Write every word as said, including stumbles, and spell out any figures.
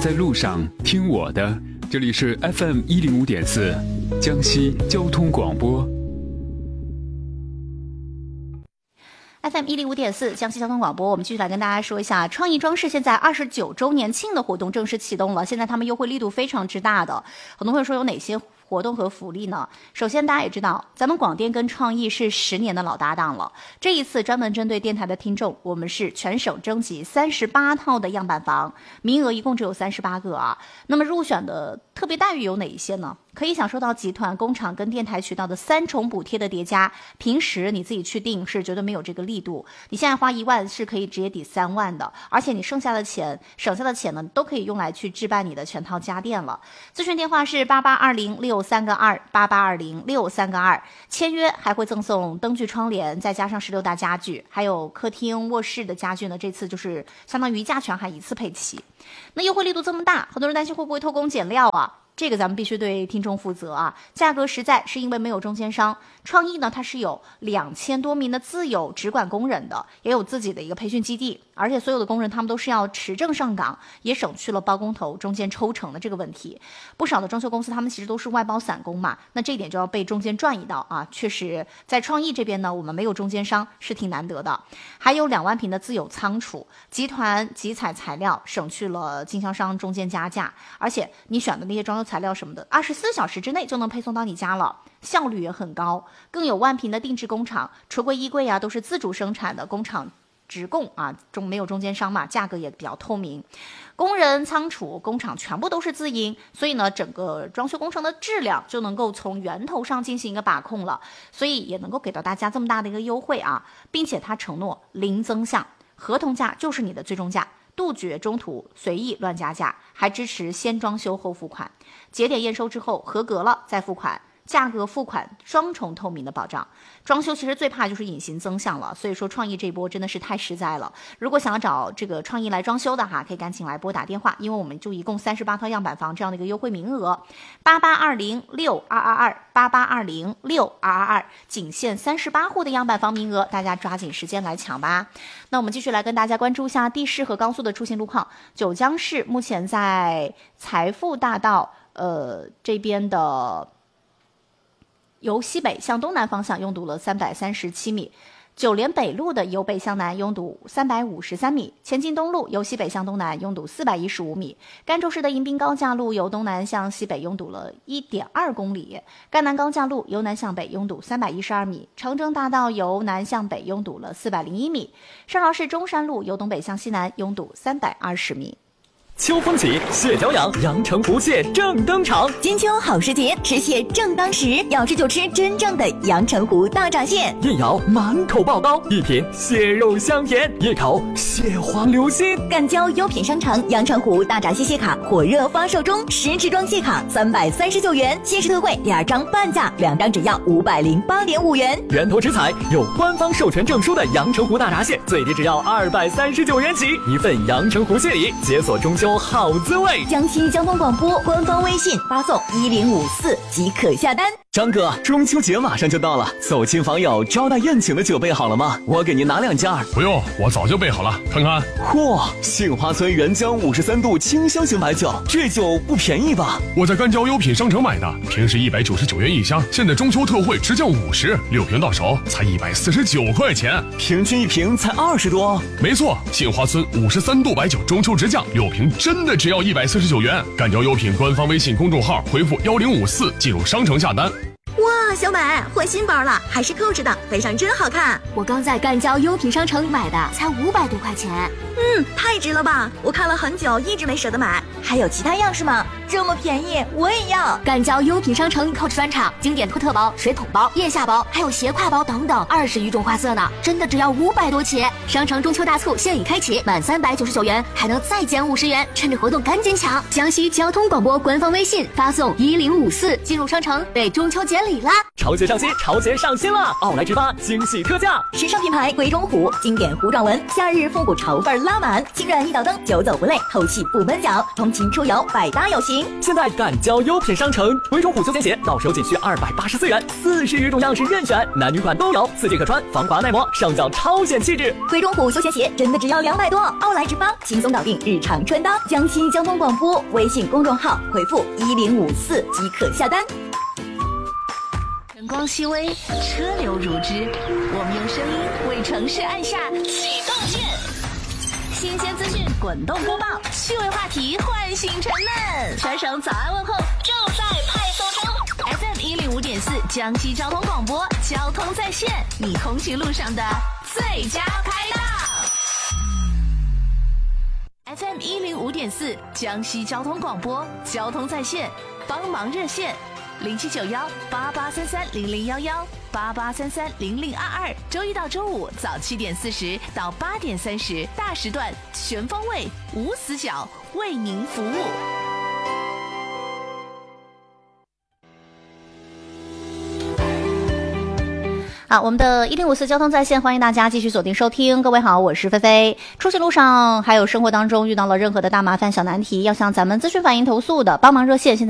在路上听我的，这里是 F M 一零五点四，江西交通广播。 F M 一零五点四，江西交通广播。我们继续来跟大家说一下，创意装饰现在二十九周年庆的活动正式启动了。现在他们优惠力度非常之大的，很多朋友说有哪些活动和福利呢？首先大家也知道，咱们广电跟创意是十年的老搭档了。这一次专门针对电台的听众，我们是全省征集三十八套的样板房，名额一共只有三十八个啊。那么入选的特别待遇有哪一些呢？可以享受到集团、工厂跟电台渠道的三重补贴的叠加，平时你自己去定是绝对没有这个力度。你现在花一万是可以直接抵三万的，而且你剩下的钱、省下的钱呢，都可以用来去置办你的全套家电了。咨询电话是八八二零六三个二八八二零六三个二，签约还会赠送灯具、窗帘，再加上十六大家具，还有客厅、卧室的家具呢。这次就是相当于一价全还一次配齐。那优惠力度这么大，很多人担心会不会偷工减料啊？这个咱们必须对听众负责啊！价格实在是因为没有中间商。创意呢，它是有两千多名的自有直管工人的，也有自己的一个培训基地，而且所有的工人他们都是要持证上岗，也省去了包工头中间抽成的这个问题。不少的装修公司他们其实都是外包散工嘛，那这一点就要被中间赚一道啊！确实，在创意这边呢，我们没有中间商是挺难得的。还有两万平的自有仓储，集团集采材料，省去了经销商中间加价，而且你选的那些装修材料什么的，二十四小时之内就能配送到你家了，效率也很高。更有万平的定制工厂，橱柜、衣柜啊都是自主生产的，工厂直供啊，中没有中间商嘛，价格也比较透明。工人、仓储、工厂全部都是自营，所以呢，整个装修工程的质量就能够从源头上进行一个把控了，所以也能够给到大家这么大的一个优惠啊，并且他承诺零增项，合同价就是你的最终价。杜绝中途随意乱加价，还支持先装修后付款，节点验收之后合格了再付款，价格付款双重透明的保障。装修其实最怕就是隐形增项了，所以说创意这一波真的是太实在了。如果想要找这个创意来装修的哈，可以赶紧来拨打电话，因为我们就一共三十八套样板房这样的一个优惠名额，八八二零六二二二八八二零六二二二，仅限三十八户的样板房名额，大家抓紧时间来抢吧。那我们继续来跟大家关注一下地市和高速的出行路况。九江市目前在财富大道呃这边的由西北向东南方向拥堵了三百三十七米，九连北路的由北向南拥堵三百五十三米，前进东路由西北向东南拥堵四百一十五米，甘州市的迎宾高架路由东南向西北拥堵了 一点二公里，赣南高架路由南向北拥堵三百一十二米，长征大道由南向北拥堵了四百零一米，上饶市中山路由东北向西南拥堵三百二十米。 秋风起，蟹脚痒，阳澄湖蟹正登场。 金秋好时节，吃蟹正当时，要吃就吃真正的阳澄湖大闸蟹。 一咬满口爆膏，一品蟹肉香甜，一口蟹黄流心。 赣交优品商城阳澄湖大闸蟹蟹卡火热发售中，十支装蟹卡三百三十九元，限时特惠，两张半价，两张只要五百零八点五元。 源头直采有官方授权证书的阳澄湖大闸蟹，最低只要二百三十九元起，一份阳澄湖蟹礼，解锁中秋好滋味。 江西交通广播官方微信发送一零五四即可下单。 张哥，中秋节马上就到了，走亲访友招待宴请的酒备好了吗？我给您拿两件。 不用，我早就备好了，看看。 嚯，杏花村原浆五十三度清香型白酒，这酒不便宜吧？ 我在赣交优品商城买的，平时一百九十九元一箱，现在中秋特惠直降五十，六瓶到手才一百四十九块钱， 平均一瓶才二十多。 没错，杏花村五十三度白酒中秋直降，六瓶真的只要一百四十九元。赣交优品官方微信公众号回复幺零五四进入商城下单。 哇，小美换新包了，还是扣着的，背上真好看。 我刚在赣交优品商城买的，才五百多块钱。 嗯，太值了吧！我看了很久，一直没舍得买。还有其他样式吗？这么便宜，我也要。 赣交优品商城扣着专场，经典托特包、水桶包、腋下包，还有斜挎包等等，二十余种花色呢，真的只要五百多起。商城中秋大促现已开启，满三百九十九元还能再减五十元，趁着活动赶紧抢！江西交通广播官方微信发送一零五四进入商城，为中秋节礼啦！ 潮鞋上新，潮鞋上新了！奥莱直发惊喜特价， 时尚品牌鬼冢虎经典糊状纹，夏日复古潮范拉满，轻软一脚蹬，久走不累，透气不闷脚，通勤出游百搭有型。 现在赶交优品商城，鬼冢虎休闲鞋到手仅需二百八十四元，四十余种样式任选，男女款都有，四季可穿，防滑耐磨，上脚超显气质。 鬼冢虎休闲鞋真的只要两百多，奥莱直发轻松搞定日常穿搭。江西交通广播微信公众号回复一零五四即可下单。 晨光熹微，车流如织，我们用声音为城市按下启动键。新鲜资讯滚动播报，趣味话题唤醒沉闷，全省早安问候正在派送中。F M 一零五点四江西交通广播，交通在线，你通勤路上的最佳拍档。F M 一零五点四江西交通广播，交通在线，帮忙热线。零七九幺八八三三零零幺幺八八三三零零二二，周一到周五早七点四十到八点三十，大时段全方位无死角为您服务。 好，我们的一零五四交通在线，欢迎大家继续锁定收听。各位好，我是菲菲。出行路上还有生活当中遇到了任何的大麻烦、小难题，要向咱们咨询反映投诉的帮忙热线，现在